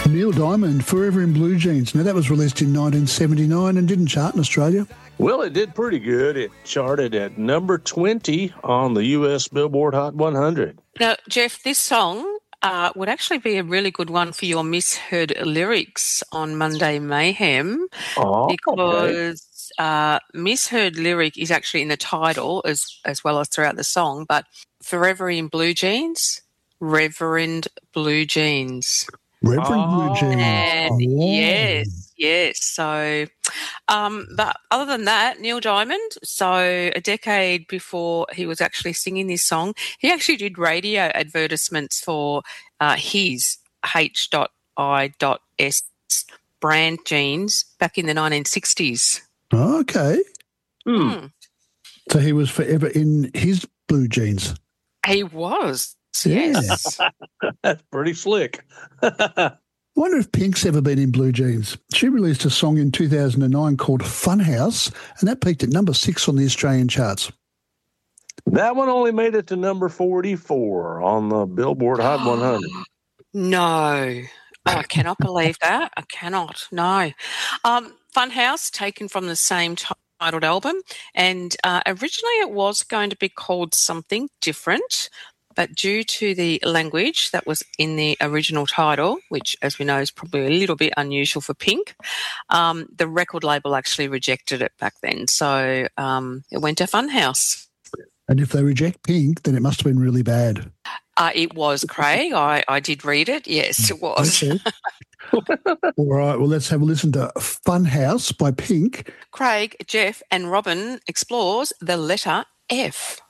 Neil Diamond, Forever in Blue Jeans. Now, that was released in 1979 and didn't chart in Australia. Well, it did pretty good. It charted at number 20 on the U.S. Billboard Hot 100. Now, Jeff, this song would actually be a really good one for your misheard lyrics on Monday Mayhem, because misheard lyric is actually in the title as well as throughout the song, but Forever in Blue Jeans, Reverend Blue Jeans. Reverend Blue Jeans. Yes. So, but other than that, Neil Diamond, so a decade before he was actually singing this song, he actually did radio advertisements for his H.I.S. brand jeans back in the 1960s. Oh, okay. Mm. So he was forever in his blue jeans. He was. Yeah. Yes. That's pretty slick. I wonder if Pink's ever been in blue jeans. She released a song in 2009 called Funhouse, and that peaked at number 6 on the Australian charts. That one only made it to number 44 on the Billboard Hot 100. No. I cannot believe that. I cannot. No. Funhouse, taken from the same titled album, and originally it was going to be called something different, but due to the language that was in the original title, which, as we know, is probably a little bit unusual for Pink, the record label actually rejected it back then. So it went to Funhouse. And if they reject Pink, then it must have been really bad. It was, Craig. I did read it. Yes, it was. Okay. All right, well, let's have a listen to Funhouse by Pink. Craig, Jeff and Robin explores the letter F.